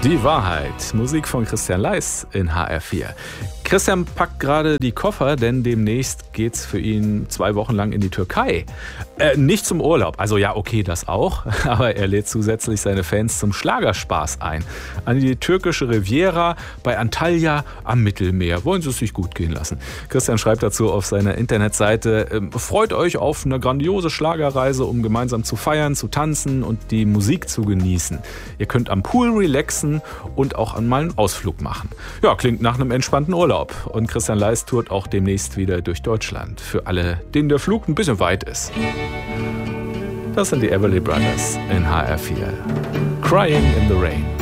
Die Wahrheit. Musik von Christian Leis in HR4. Christian packt gerade die Koffer, denn demnächst geht's für ihn 2 Wochen lang in die Türkei. Nicht zum Urlaub, also ja, okay, das auch, aber er lädt zusätzlich seine Fans zum Schlagerspaß ein. An die türkische Riviera bei Antalya am Mittelmeer. Wollen Sie es sich gut gehen lassen? Christian schreibt dazu auf seiner Internetseite: Freut euch auf eine grandiose Schlagerreise, um gemeinsam zu feiern, zu tanzen und die Musik zu genießen. Ihr könnt am Pool relaxen und auch mal einen Ausflug machen. Ja, klingt nach einem entspannten Urlaub. Und Christian Leis tourt auch demnächst wieder durch Deutschland. Für alle, denen der Flug ein bisschen weit ist. Das sind die Everly Brothers in HR4. Crying in the Rain.